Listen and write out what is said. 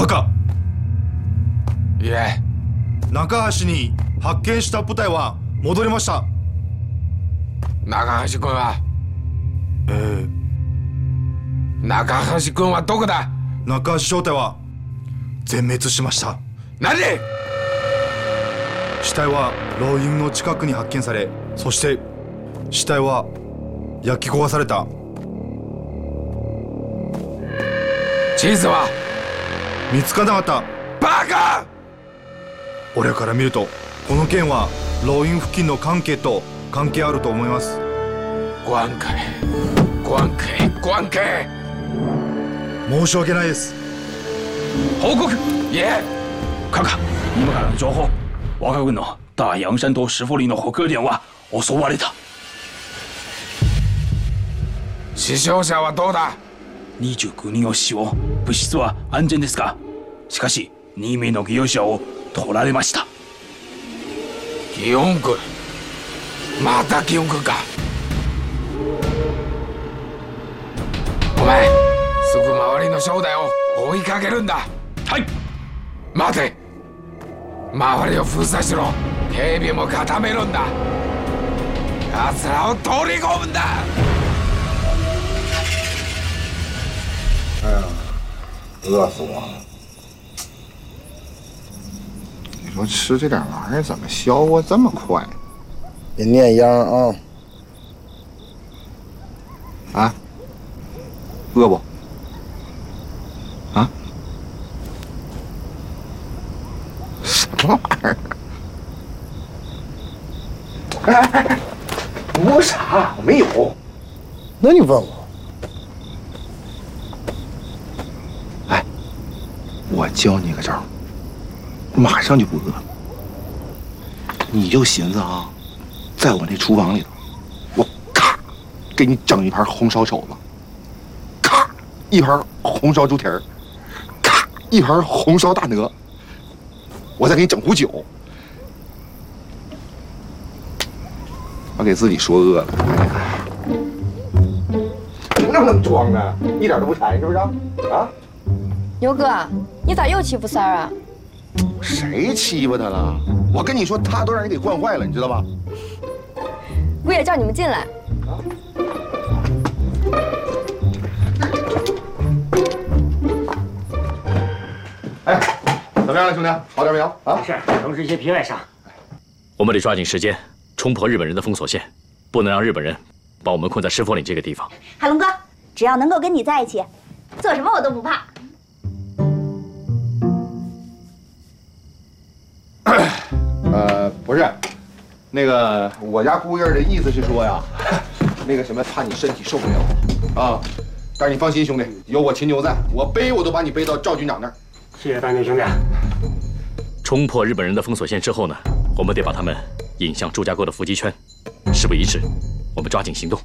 バカ。 いえ。 中橋に発見した部隊は戻りました。 中橋君は中橋君はどこだ。 中橋正体は全滅しました。 何。 死体は牢院の近くに発見され、そして死体は焼き焦がされた。 チーズは見つからなかった。 バカ。 俺から見るとこの件は牢院付近の関係と関係あると思います。 関係。 申し訳ないです。 報告。 いえ。 看看你们からの情報。我が軍の大洋山島石涪里の補給点は襲われた。 死傷者はどうだ。 29人を死亡。物質は安全ですが、しかし2名の義勇者を取られました。 義勇軍。また義勇軍か。お前すぐ周りの正代を追いかけるんだ。 はい。 待て。周りを封鎖しろ。警備も固めるんだ。奴らを取り込むんだ。 哎呀，饿死我了！你说吃这点玩意儿怎么消化这么快？ 别念秧啊！ 啊？饿不？啊？什么玩意儿？哎，你问啥？我没有。 那你问我？ 哎，我教你个招，马上就不饿了。你就寻思啊，在我那厨房里头，我咔给你整一盘红烧肘子，咔一盘红烧猪蹄儿，咔一盘红烧大鹅，我再给你整壶酒。我给自己说饿了，你那么能装啊？一点都不馋是不是？啊？ 牛哥，你咋又欺负三儿啊？ 谁欺负他了？我跟你说，他都让人给惯坏了，你知道吧？ 姑爷叫你们进来。 哎，怎么样了，兄弟？好点没有？啊？ 是，都是一些皮外伤。 我们得抓紧时间冲破日本人的封锁线，不能让日本人把我们困在石佛岭这个地方。 海龙哥，只要能够跟你在一起，做什么我都不怕。 不是，那个我家姑爷的意思是说呀，那个什么，怕你身体受不了啊。但是你放心，兄弟，有我秦牛在，我背我都把你背到赵军长那儿。 谢谢大牛兄弟。 冲破日本人的封锁线之后呢，我们得把他们引向朱家沟的伏击圈。事不宜迟，我们抓紧行动。